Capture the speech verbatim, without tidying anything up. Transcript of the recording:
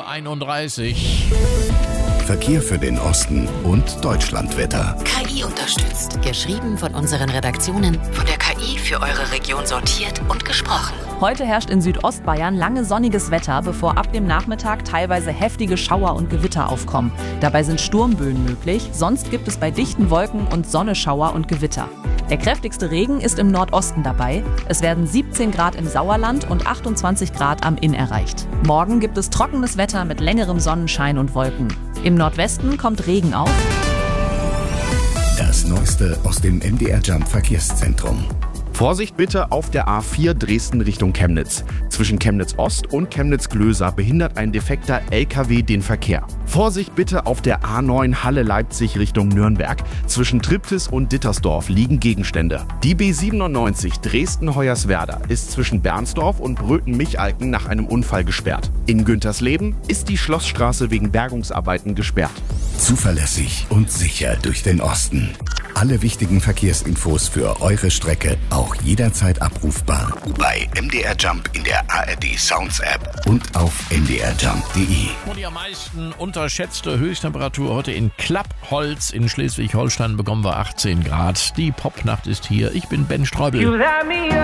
einunddreißig. Verkehr für den Osten und Deutschlandwetter. K I unterstützt. Geschrieben von unseren Redaktionen, von der K I für eure Region sortiert und gesprochen. Heute herrscht in Südostbayern lange sonniges Wetter, bevor ab dem Nachmittag teilweise heftige Schauer und Gewitter aufkommen. Dabei sind Sturmböen möglich, sonst gibt es bei dichten Wolken und Sonne Schauer und Gewitter. Der kräftigste Regen ist im Nordosten dabei. Es werden siebzehn Grad im Sauerland und achtundzwanzig Grad am Inn erreicht. Morgen gibt es trockenes Wetter mit längerem Sonnenschein und Wolken. Im Nordwesten kommt Regen auf. Das Neueste aus dem M D R Jump Verkehrszentrum. Vorsicht bitte auf der A vier Dresden Richtung Chemnitz. Zwischen Chemnitz Ost und Chemnitz Glöser behindert ein defekter L K W den Verkehr. Vorsicht bitte auf der A neun Halle Leipzig Richtung Nürnberg. Zwischen Triptis und Dittersdorf liegen Gegenstände. Die B siebenundneunzig Dresden-Hoyerswerda ist zwischen Bernsdorf und Bröthen-Michalken nach einem Unfall gesperrt. In Güntersleben ist die Schlossstraße wegen Bergungsarbeiten gesperrt. Zuverlässig und sicher durch den Osten. Alle wichtigen Verkehrsinfos für eure Strecke auch jederzeit abrufbar bei M D R Jump in der A R D Sounds App und auf m d r jump punkt d e. Und die am meisten unterschätzte Höchsttemperatur heute in Klappholz in Schleswig-Holstein bekommen wir achtzehn Grad. Die Popnacht ist hier. Ich bin Ben Streubel.